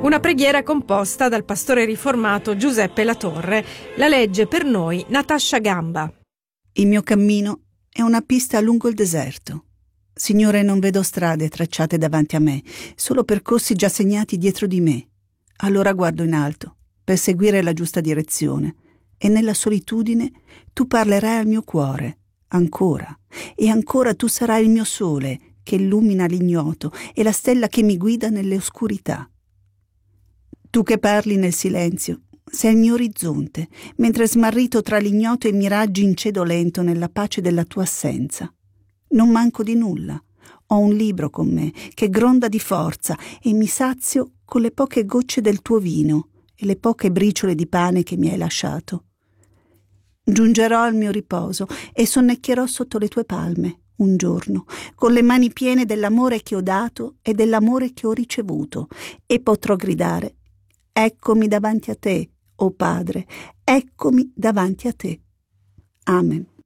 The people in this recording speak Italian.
Una preghiera composta dal pastore riformato Giuseppe Latorre. La legge per noi Natascia Gamba. Il mio cammino è una pista lungo il deserto. Signore, non vedo strade tracciate davanti a me, solo percorsi già segnati dietro di me. Allora guardo in alto, per seguire la giusta direzione, e nella solitudine tu parlerai al mio cuore, ancora, e ancora tu sarai il mio sole, che illumina l'ignoto, e la stella che mi guida nelle oscurità. Tu che parli nel silenzio, sei il mio orizzonte, mentre smarrito tra l'ignoto e i miraggi incedo lento nella pace della tua assenza. Non manco di nulla. Ho un libro con me che gronda di forza e mi sazio con le poche gocce del tuo vino e le poche briciole di pane che mi hai lasciato. Giungerò al mio riposo e sonnecchierò sotto le tue palme un giorno, con le mani piene dell'amore che ho dato e dell'amore che ho ricevuto, e potrò gridare: eccomi davanti a te, o Padre, eccomi davanti a te. Amen.